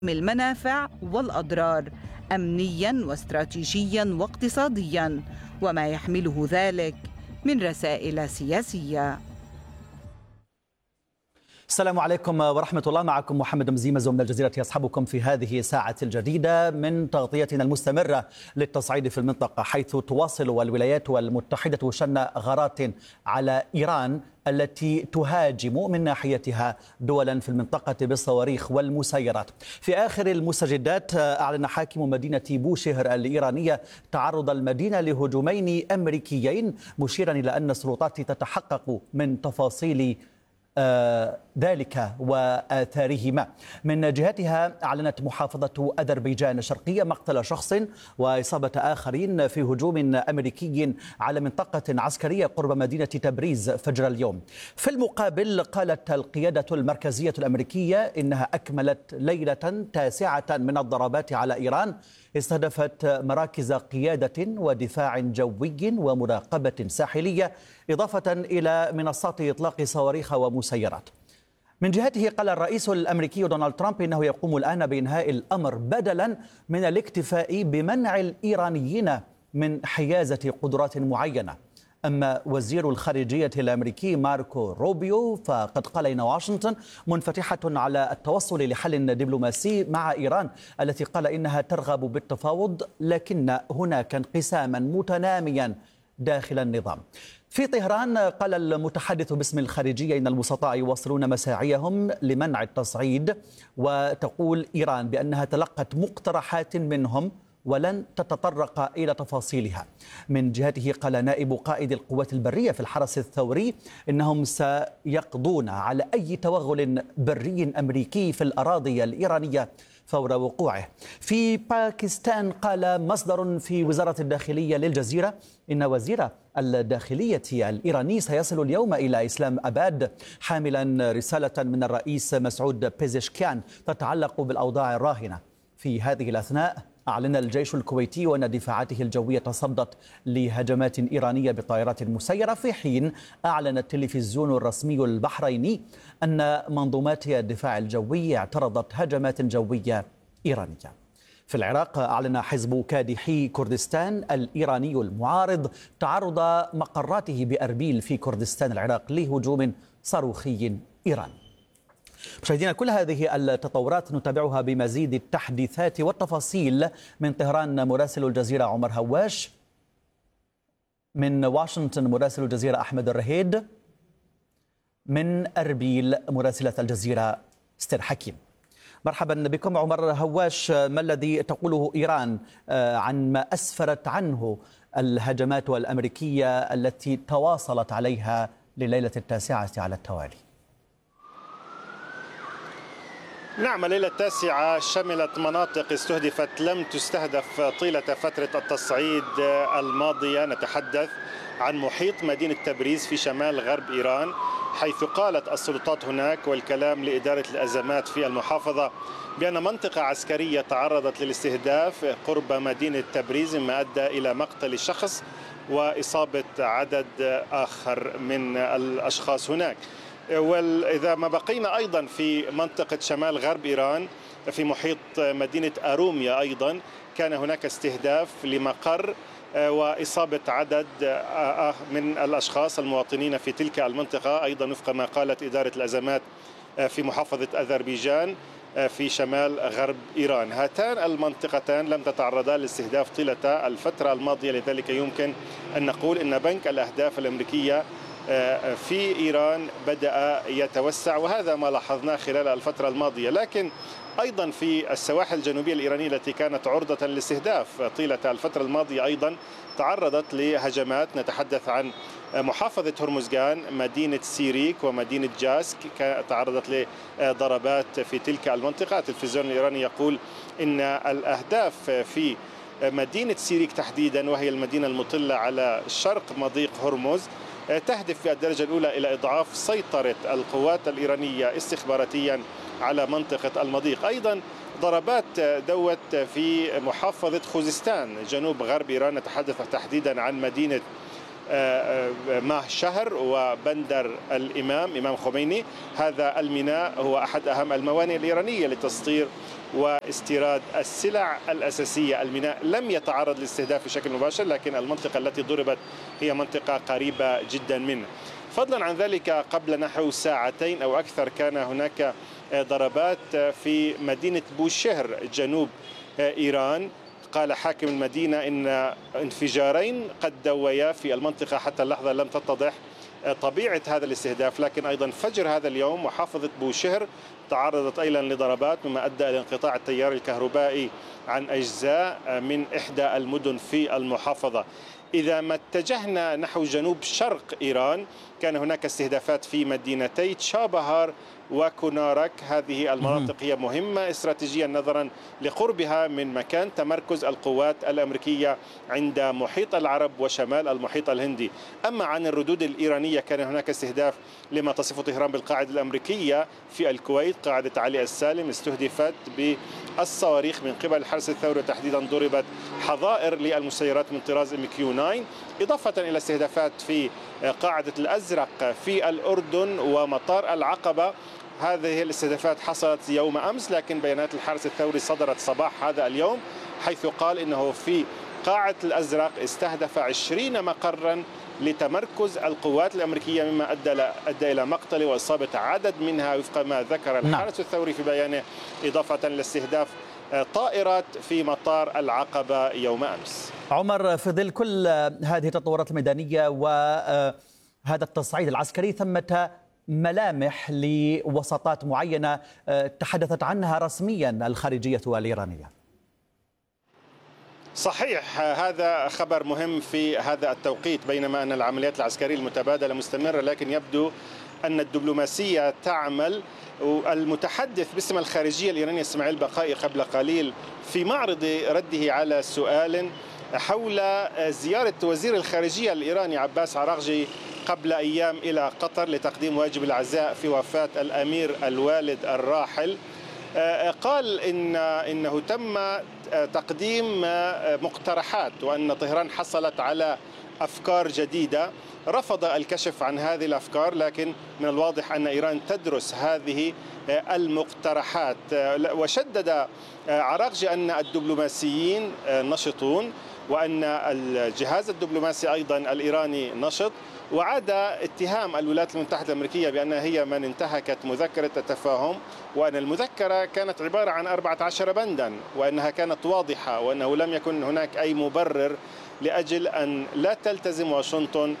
المنافع والأضرار أمنياً واستراتيجياً واقتصادياً، وما يحمله ذلك من رسائل سياسية. السلام عليكم ورحمة الله. معكم محمد مزيمزو من الجزيرة يصحبكم في هذه الساعة الجديدة من تغطيتنا المستمرة للتصعيد في المنطقة، حيث تواصل الولايات المتحدة شن غارات على إيران التي تهاجم من ناحيتها دولا في المنطقة بالصواريخ والمسيرات. في آخر المستجدات أعلن حاكم مدينة بوشهر الإيرانية تعرض المدينة لهجومين أمريكيين، مشيرا إلى أن السلطات تتحقق من تفاصيل ذلك وآثارهما. من جهتها أعلنت محافظة أذربيجان الشرقية مقتل شخص وإصابة آخرين في هجوم أمريكي على منطقة عسكرية قرب مدينة تبريز فجر اليوم. في المقابل قالت القيادة المركزية الأمريكية إنها أكملت ليلة تاسعة من الضربات على إيران استهدفت مراكز قيادة ودفاع جوي ومراقبة ساحلية، إضافة إلى منصات إطلاق صواريخ ومسيرات. من جهته قال الرئيس الأمريكي دونالد ترامب إنه يقوم الآن بإنهاء الأمر بدلا من الاكتفاء بمنع الإيرانيين من حيازة قدرات معينة. أما وزير الخارجية الأمريكي ماركو روبيو فقد قال إن واشنطن منفتحة على التوصل لحل دبلوماسي مع إيران التي قال إنها ترغب بالتفاوض، لكن هناك انقساما متناميا داخل النظام. في طهران قال المتحدث باسم الخارجية إن الوسطاء يواصلون مساعيهم لمنع التصعيد، وتقول إيران بأنها تلقت مقترحات منهم ولن تتطرق إلى تفاصيلها. من جهته قال نائب قائد القوات البرية في الحرس الثوري إنهم سيقضون على أي توغل بري أمريكي في الأراضي الإيرانية فور وقوعه. في باكستان قال مصدر في وزارة الداخلية للجزيرة إن وزير الداخلية الإيراني سيصل اليوم إلى إسلام أباد حاملا رسالة من الرئيس مسعود بيزشكيان تتعلق بالأوضاع الراهنة. في هذه الأثناء أعلن الجيش الكويتي وأن دفاعاته الجوية تصدت لهجمات إيرانية بطائرات مسيرة، في حين أعلن التلفزيون الرسمي البحريني أن منظومات الدفاع الجوي اعترضت هجمات جوية إيرانية. في العراق أعلن حزب كادحي كردستان الإيراني المعارض تعرض مقراته بأربيل في كردستان العراق لهجوم صاروخي إيراني. مشاهدينا، كل هذه التطورات نتابعها بمزيد التحديثات والتفاصيل من طهران مراسل الجزيرة عمر هواش، من واشنطن مراسل الجزيرة أحمد الرهيد، من أربيل مراسلة الجزيرة ستير حكيم. مرحبا بكم عمر هواش، ما الذي تقوله إيران عن ما أسفرت عنه الهجمات الأمريكية التي تواصلت عليها لليلة التاسعة على التوالي؟ نعم، الليلة التاسعة شملت مناطق استهدفت لم تستهدف طيلة فترة التصعيد الماضية. نتحدث عن محيط مدينة تبريز في شمال غرب إيران، حيث قالت السلطات هناك والكلام لإدارة الأزمات في المحافظة بأن منطقة عسكرية تعرضت للاستهداف قرب مدينة تبريز، مما أدى إلى مقتل شخص وإصابة عدد آخر من الأشخاص هناك. وإذا ما بقينا أيضا في منطقة شمال غرب إيران في محيط مدينة أروميا، أيضا كان هناك استهداف لمقر وإصابة عدد من الأشخاص المواطنين في تلك المنطقة، أيضا وفق ما قالت إدارة الأزمات في محافظة أذربيجان في شمال غرب إيران. هاتان المنطقتان لم تتعرضا لاستهداف طيلة الفترة الماضية، لذلك يمكن أن نقول أن بنك الأهداف الأمريكية في إيران بدأ يتوسع، وهذا ما لاحظناه خلال الفترة الماضية. لكن أيضا في السواحل الجنوبية الإيرانية التي كانت عرضة للاستهداف طيلة الفترة الماضية أيضا تعرضت لهجمات. نتحدث عن محافظة هرمزغان، مدينة سيريك ومدينة جاسك تعرضت لضربات في تلك المنطقة. التلفزيون الإيراني يقول إن الأهداف في مدينة سيريك تحديدا، وهي المدينة المطلة على شرق مضيق هرمز، تهدف في الدرجة الأولى إلى إضعاف سيطرة القوات الإيرانية استخباراتيا على منطقة المضيق. أيضا ضربات دوت في محافظة خوزستان جنوب غرب إيران، نتحدث تحديدا عن مدينة ماه شهر وبندر الإمام إمام خميني. هذا الميناء هو أحد أهم الموانئ الإيرانية لتسطير واستيراد السلع الأساسية. الميناء لم يتعرض لاستهداف بشكل مباشر، لكن المنطقة التي ضربت هي منطقة قريبة جدا منه. فضلا عن ذلك قبل نحو ساعتين أو أكثر كان هناك ضربات في مدينة بوشهر جنوب إيران. قال حاكم المدينة إن انفجارين قد دويا في المنطقة. حتى اللحظة لم تتضح طبيعة هذا الاستهداف، لكن أيضا فجر هذا اليوم محافظة بوشهر تعرضت أيضا لضربات مما أدى إلى انقطاع التيار الكهربائي عن أجزاء من إحدى المدن في المحافظة. إذا ما اتجهنا نحو جنوب شرق إيران كان هناك استهدافات في مدينتي تشابهار وكونارك. هذه المناطق هي مهمة استراتيجيا نظرا لقربها من مكان تمركز القوات الأمريكية عند محيط العرب وشمال المحيط الهندي. أما عن الردود الإيرانية كان هناك استهداف لما تصفه طهران بالقاعدة الأمريكية في الكويت، قاعدة علي السالم، استهدفت بالصواريخ من قبل الحرس الثوري، وتحديدا ضربت حظائر للمسيرات من طراز MQ-9، إضافة إلى استهدافات في قاعدة الأزرق في الأردن ومطار العقبة. هذه الاستهدافات حصلت يوم أمس، لكن بيانات الحرس الثوري صدرت صباح هذا اليوم، حيث قال إنه في قاعة الأزرق استهدف 20 مقرا لتمركز القوات الأمريكية، مما أدى إلى مقتل وإصابة عدد منها وفق ما ذكر الحرس الثوري في بيانه، إضافة لاستهداف طائرات في مطار العقبة يوم أمس. عمر، في ظل كل هذه التطورات الميدانية وهذا التصعيد العسكري، ثمة ملامح لوساطات معينة تحدثت عنها رسميا الخارجية الإيرانية. صحيح، هذا خبر مهم في هذا التوقيت، بينما أن العمليات العسكرية المتبادلة مستمرة، لكن يبدو أن الدبلوماسية تعمل. المتحدث باسم الخارجية الإيرانية إسماعيل بقائي قبل قليل في معرض رده على سؤال حول زيارة وزير الخارجية الإيراني عباس عراغجي قبل أيام إلى قطر لتقديم واجب العزاء في وفاة الأمير الوالد الراحل، قال إنه تم تقديم مقترحات وأن طهران حصلت على أفكار جديدة. رفض الكشف عن هذه الأفكار، لكن من الواضح أن إيران تدرس هذه المقترحات. وشدد عراغجي أن الدبلوماسيين نشطون وأن الجهاز الدبلوماسي أيضا الإيراني نشط، وعاد اتهام الولايات المتحدة الأمريكية بأنها هي من انتهكت مذكرة التفاهم، وأن المذكرة كانت عبارة عن 14 بندا، وأنها كانت واضحة، وأنه لم يكن هناك أي مبرر لأجل أن لا تلتزم واشنطن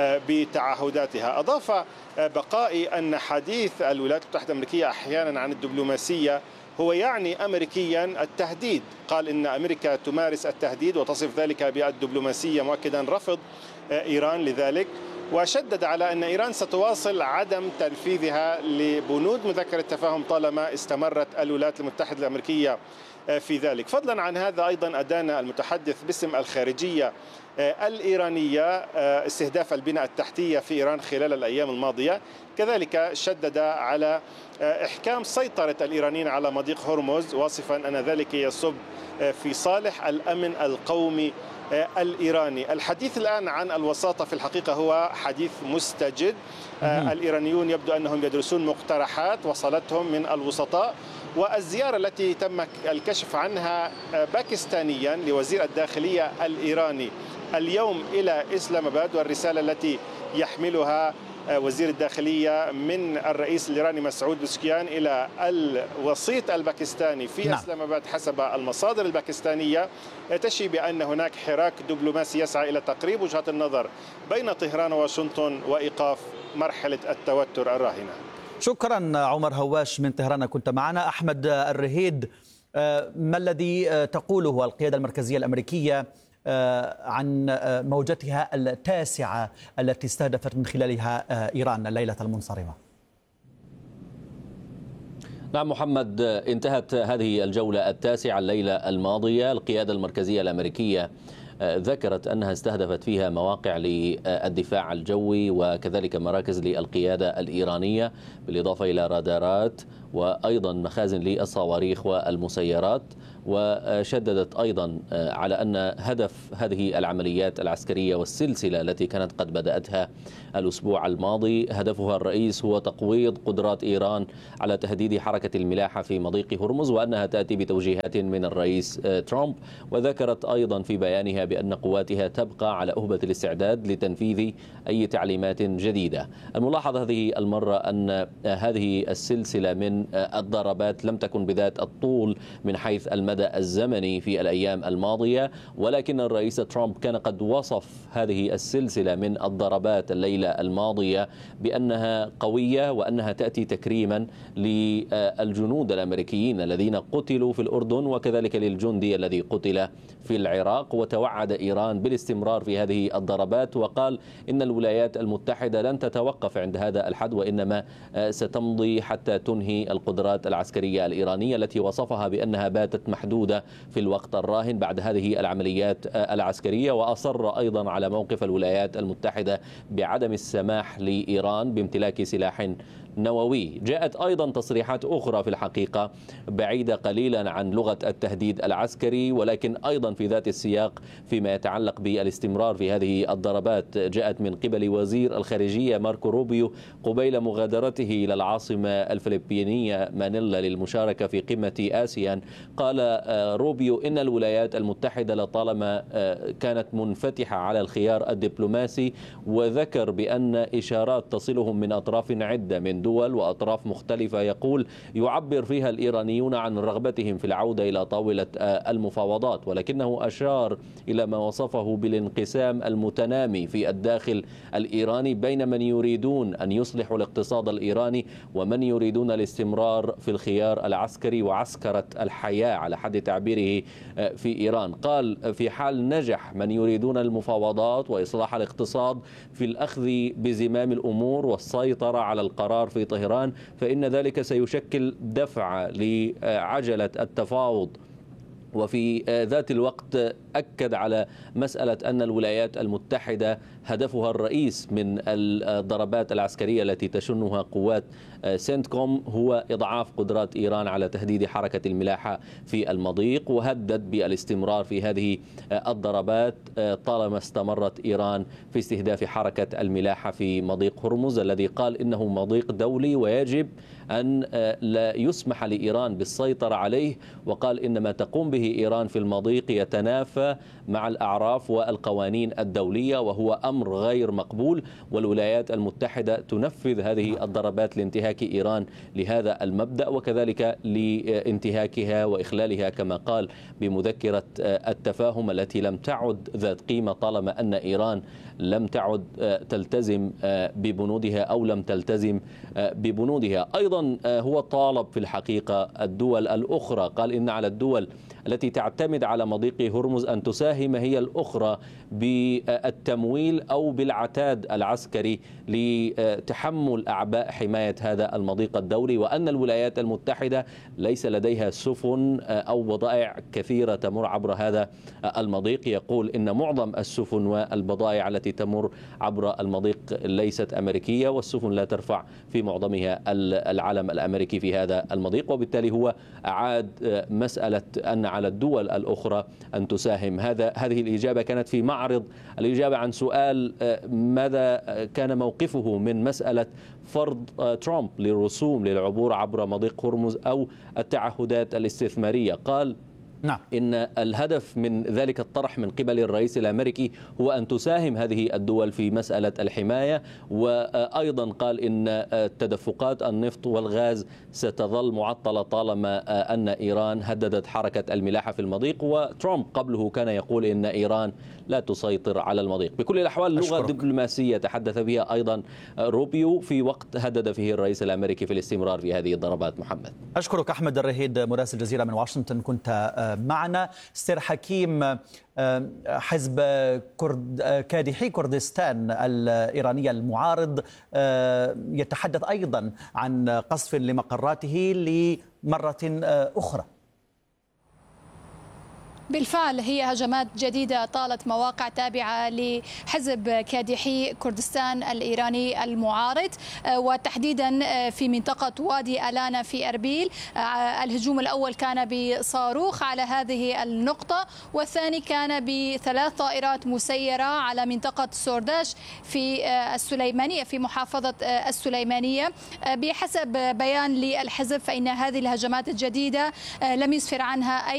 بتعهداتها. أضاف بقائي أن حديث الولايات المتحدة الأمريكية أحيانا عن الدبلوماسية هو يعني أمريكيا التهديد. قال إن أمريكا تمارس التهديد وتصف ذلك بالدبلوماسية، مؤكدا رفض إيران لذلك، وشدد على أن إيران ستواصل عدم تنفيذها لبنود مذكرة التفاهم طالما استمرت الولايات المتحدة الأمريكية في ذلك. فضلا عن هذا أيضا أدان المتحدث باسم الخارجية الإيرانية استهداف البنى التحتية في إيران خلال الأيام الماضية. كذلك شدد على إحكام سيطرة الإيرانيين على مضيق هرمز، واصفا أن ذلك يصب في صالح الأمن القومي الإيراني. الحديث الآن عن الوساطة في الحقيقة هو حديث مستجد. الإيرانيون يبدو أنهم يدرسون مقترحات وصلتهم من الوسطاء، والزيارة التي تم الكشف عنها باكستانيا لوزير الداخلية الإيراني اليوم إلى إسلام آباد، والرسالة التي يحملها وزير الداخلية من الرئيس الإيراني مسعود بسكيان إلى الوسيط الباكستاني في إسلام آباد حسب المصادر الباكستانية تشي بأن هناك حراك دبلوماسي يسعى إلى تقريب وجهات النظر بين طهران وواشنطن وإيقاف مرحلة التوتر الراهنة. شكرا عمر هواش من طهران كنت معنا. أحمد الرهيد، ما الذي تقوله القيادة المركزية الأمريكية عن موجتها التاسعة التي استهدفت من خلالها إيران الليلة المنصرمة؟ نعم محمد، انتهت هذه الجولة التاسعة الليلة الماضية. القيادة المركزية الأمريكية ذكرت أنها استهدفت فيها مواقع للدفاع الجوي وكذلك مراكز للقيادة الإيرانية، بالإضافة إلى رادارات وأيضا مخازن للصواريخ والمسيرات. وشددت أيضا على أن هدف هذه العمليات العسكرية والسلسلة التي كانت قد بدأتها الأسبوع الماضي هدفها الرئيس هو تقويض قدرات إيران على تهديد حركة الملاحة في مضيق هرمز، وأنها تأتي بتوجيهات من الرئيس ترامب. وذكرت أيضا في بيانها بأن قواتها تبقى على أهبة الاستعداد لتنفيذ أي تعليمات جديدة. الملاحظ هذه المرة أن هذه السلسلة من الضربات لم تكن بذات الطول من حيث المدى الزمني في الأيام الماضية، ولكن الرئيس ترامب كان قد وصف هذه السلسلة من الضربات الليلة الماضية بأنها قوية وأنها تأتي تكريما للجنود الأمريكيين الذين قتلوا في الأردن وكذلك للجندي الذي قتل في العراق. وتوعد إيران بالاستمرار في هذه الضربات، وقال إن الولايات المتحدة لن تتوقف عند هذا الحد وإنما ستمضي حتى تنهي القدرات العسكرية الإيرانية التي وصفها بأنها باتت محدودة في الوقت الراهن بعد هذه العمليات العسكرية. وأصر أيضا على موقف الولايات المتحدة بعدم السماح لإيران بامتلاك سلاح نووي. جاءت أيضا تصريحات أخرى في الحقيقة بعيدة قليلا عن لغة التهديد العسكري، ولكن أيضا في ذات السياق فيما يتعلق بالاستمرار في هذه الضربات. جاءت من قبل وزير الخارجية ماركو روبيو قبيل مغادرته إلى العاصمة الفلبينية مانيلا للمشاركة في قمة آسيان. قال روبيو إن الولايات المتحدة لطالما كانت منفتحة على الخيار الدبلوماسي، وذكر بأن إشارات تصلهم من أطراف عدة من دول وأطراف مختلفة يقول يعبر فيها الإيرانيون عن رغبتهم في العودة إلى طاولة المفاوضات، ولكنه أشار إلى ما وصفه بالانقسام المتنامي في الداخل الإيراني بين من يريدون أن يصلحوا الاقتصاد الإيراني ومن يريدون الاستمرار في الخيار العسكري وعسكرة الحياة على حد تعبيره في إيران. قال في حال نجح من يريدون المفاوضات وإصلاح الاقتصاد في الأخذ بزمام الأمور والسيطرة على القرار في طهران، فإن ذلك سيشكل دفعة لعجلة التفاوض. وفي ذات الوقت أكد على مسألة أن الولايات المتحدة هدفها الرئيس من الضربات العسكرية التي تشنها قوات سنتكوم هو إضعاف قدرات إيران على تهديد حركة الملاحة في المضيق، وهدد بالاستمرار في هذه الضربات طالما استمرت إيران في استهداف حركة الملاحة في مضيق هرمز الذي قال إنه مضيق دولي ويجب أن لا يسمح لإيران بالسيطرة عليه. وقال إن ما تقوم به إيران في المضيق يتنافى مع الأعراف والقوانين الدولية وهو أمر غير مقبول، والولايات المتحدة تنفذ هذه الضربات لانتهاك إيران لهذا المبدأ وكذلك لانتهاكها وإخلالها كما قال بمذكرة التفاهم التي لم تعد ذات قيمة طالما أن إيران لم تعد تلتزم ببنودها أو لم تلتزم ببنودها. أيضا هو طالب في الحقيقة الدول الأخرى، قال إن على الدول التي تعتمد على مضيق هرمز أن تساهم هي الأخرى بالتمويل أو بالعتاد العسكري لتحمل أعباء حماية هذا المضيق الدولي، وأن الولايات المتحدة ليس لديها سفن أو بضائع كثيرة تمر عبر هذا المضيق. يقول إن معظم السفن والبضائع التي تمر عبر المضيق ليست أمريكية، والسفن لا ترفع في معظمها العلم الأمريكي في هذا المضيق، وبالتالي هو أعاد مسألة أن على الدول الأخرى أن تساهم. هذه الإجابة كانت في معرض الإجابة عن سؤال ماذا كان موقفه من مسألة فرض ترامب للرسوم للعبور عبر مضيق هرمز أو التعهدات الاستثمارية. قال نعم. إن الهدف من ذلك الطرح من قبل الرئيس الأمريكي هو أن تساهم هذه الدول في مسألة الحماية، وأيضا قال إن تدفقات النفط والغاز ستظل معطلة طالما أن إيران هددت حركة الملاحة في المضيق. وترامب قبله كان يقول إن إيران لا تسيطر على المضيق. بكل الأحوال لغة دبلوماسية تحدث بها أيضا روبيو في وقت هدد فيه الرئيس الأمريكي في الاستمرار في هذه الضربات. محمد، أشكرك أحمد الرهيد مراسل الجزيرة من واشنطن، كنت معنا. ستير حكيم، حزب كادحي كردستان الإيراني المعارض يتحدث أيضا عن قصف لمقراته لمرة أخرى. بالفعل هي هجمات جديدة طالت مواقع تابعة لحزب كادحي كردستان الإيراني المعارض، وتحديدا في منطقة وادي ألانا في أربيل. الهجوم الأول كان بصاروخ على هذه النقطة، والثاني كان ب3 طائرات مسيرة على منطقة سورداش في السليمانية في محافظة السليمانية. بحسب بيان للحزب فإن هذه الهجمات الجديدة لم يسفر عنها أي